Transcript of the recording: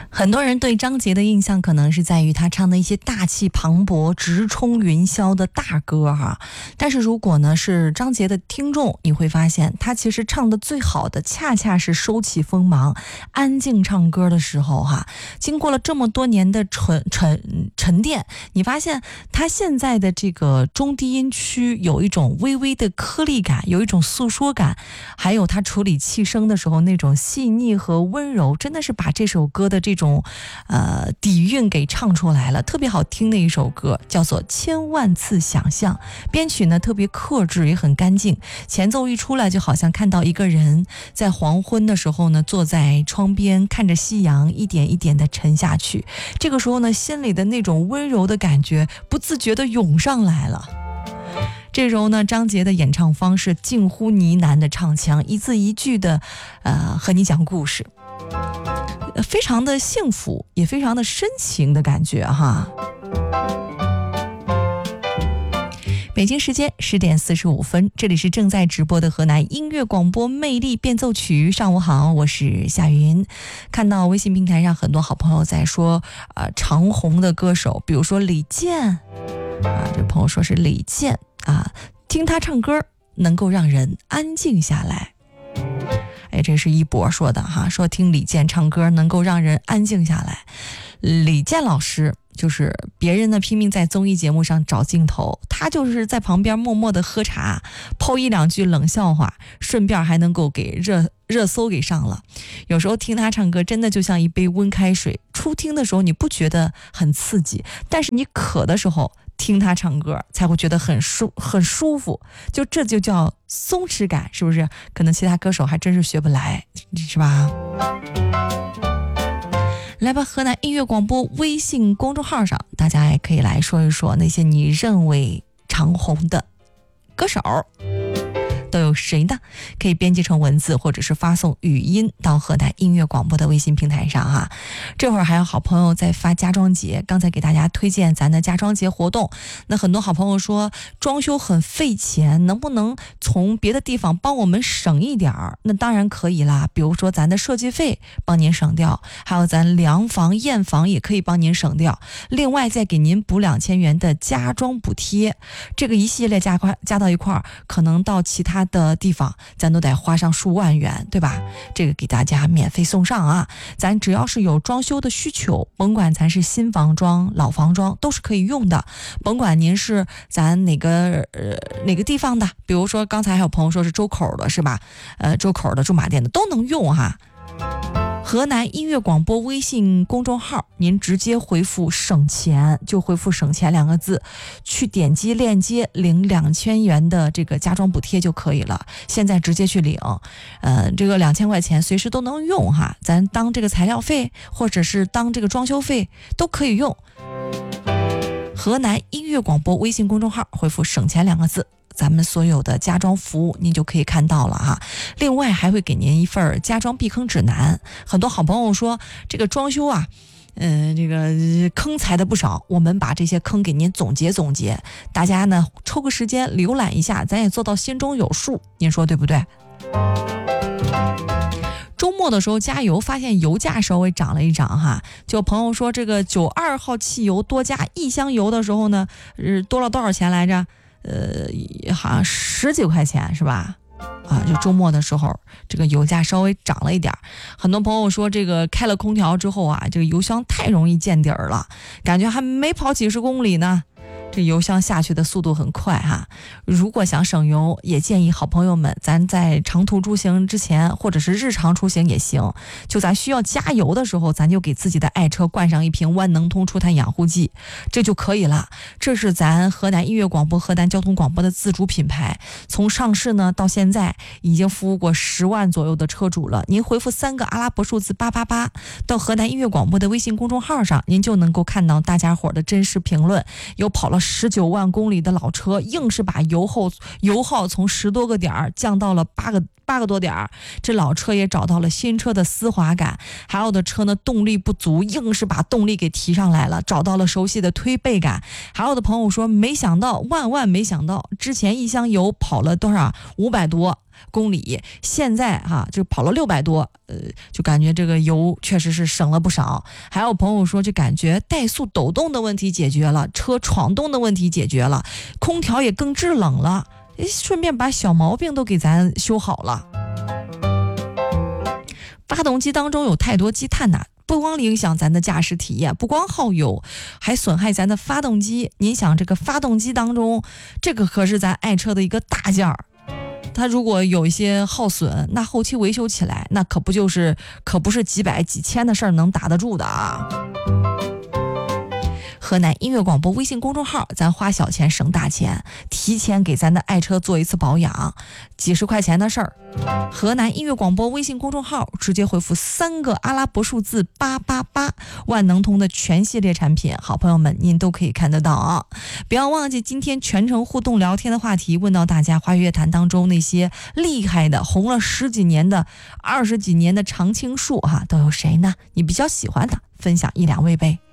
很多人对张杰的印象可能是在于他唱的一些大气磅礴、直冲云霄的大歌哈。但是如果呢是张杰的听众，你会发现他其实唱的最好的恰恰是收起锋芒、安静唱歌的时候哈。经过了这么多年的沉淀，你发现他现在的这个中低音区有一种微微的颗粒感，有一种诉说感，还有他处理气声的时候那种细腻和温柔，真的是把这首歌的这种底蕴给唱出来了，特别好听的一首歌，叫做《千万次想象》。编曲呢特别克制，也很干净，前奏一出来就好像看到一个人在黄昏的时候呢坐在窗边，看着夕阳一点一点的沉下去。这个时候呢心里的那种温柔的感觉不自觉的涌上来了。这时候呢张杰的演唱方式近乎呢喃的唱腔，一字一句的和你讲故事，非常的幸福，也非常的深情的感觉哈。北京时间10点45分，这里是正在直播的河南音乐广播魅力变奏曲。上午好，我是夏云。看到微信平台上很多好朋友在说长红的歌手，比如说李健这朋友说是李健听他唱歌能够让人安静下来。这是一博说的哈，说听李健唱歌能够让人安静下来。李健老师就是别人呢拼命在综艺节目上找镜头，他就是在旁边默默的喝茶，抛一两句冷笑话，顺便还能够给热搜给上了。有时候听他唱歌真的就像一杯温开水，初听的时候你不觉得很刺激，但是你渴的时候听他唱歌才会觉得很舒服，这就叫松弛感，是不是？可能其他歌手还真是学不来，是吧？来吧，河南音乐广播微信公众号上，大家也可以来说一说那些你认为长红的歌手都有谁呢？可以编辑成文字或者是发送语音到河南音乐广播的微信平台上哈。这会儿还有好朋友在发家装节，刚才给大家推荐咱的家装节活动，那很多好朋友说装修很费钱，能不能从别的地方帮我们省一点儿？那当然可以啦，比如说咱的设计费帮您省掉，还有咱量房验房也可以帮您省掉，另外再给您补2000元的家装补贴，这个一系列加到一块儿，可能到其他的地方咱都得花上数万元，对吧？这个给大家免费送上啊！咱只要是有装修的需求，甭管咱是新房装老房装都是可以用的，甭管您是咱哪个地方的，比如说刚才还有朋友说是周口的，是吧？周口的驻马店的都能用哈。河南音乐广播微信公众号，您直接回复省钱，就回复省钱2个字，去点击链接领2000元的这个家装补贴就可以了。现在直接去领，这个2000块钱随时都能用哈，咱当这个材料费或者是当这个装修费都可以用。河南音乐广播微信公众号回复省钱2个字，咱们所有的家装服务您就可以看到了哈。另外还会给您一份家装避坑指南。很多好朋友说这个装修这个坑踩的不少，我们把这些坑给您总结总结，大家呢抽个时间浏览一下，咱也做到心中有数，您说对不对？周末的时候加油，发现油价稍微涨了一涨哈。就朋友说这个92号汽油多加1箱油的时候呢，多了多少钱来着？好像10几块钱是吧？就周末的时候这个油价稍微涨了一点。很多朋友说这个开了空调之后这个油箱太容易见底儿了，感觉还没跑几十公里呢，这油箱下去的速度很快哈。如果想省油，也建议好朋友们咱在长途出行之前或者是日常出行也行，就咱需要加油的时候，咱就给自己的爱车灌上一瓶万能通除碳养护剂，这就可以了。这是咱河南音乐广播、河南交通广播的自主品牌，从上市呢到现在已经服务过10万左右的车主了。您回复3个阿拉伯数字888到河南音乐广播的微信公众号上，您就能够看到大家伙的真实评论。有跑了19万公里的老车，硬是把油耗从10多个点降到了8个多点，这老车也找到了新车的丝滑感。还有的车呢动力不足，硬是把动力给提上来了，找到了熟悉的推背感。还有的朋友说没想到，万万没想到，之前1箱油跑了多少500多， 公里，现在就跑了600多，就感觉这个油确实是省了不少。还有朋友说，就感觉怠速抖动的问题解决了，车闯动的问题解决了，空调也更制冷了，顺便把小毛病都给咱修好了。发动机当中有太多积碳呐，不光影响咱的驾驶体验，不光耗油，还损害咱的发动机。您想，这个发动机当中，这个可是咱爱车的一个大件儿，它如果有一些耗损，那后期维修起来，那可不是几百几千的事儿能打得住的啊。河南音乐广播微信公众号，咱花小钱省大钱，提前给咱的爱车做一次保养，几十块钱的事儿。河南音乐广播微信公众号，直接回复3个阿拉伯数字888，万能通的全系列产品，好朋友们您都可以看得到啊！不要忘记今天全程互动聊天的话题，问到大家华语乐坛当中那些厉害的红了10几年的20几年的常青树都有谁呢？你比较喜欢的，分享1-2位呗。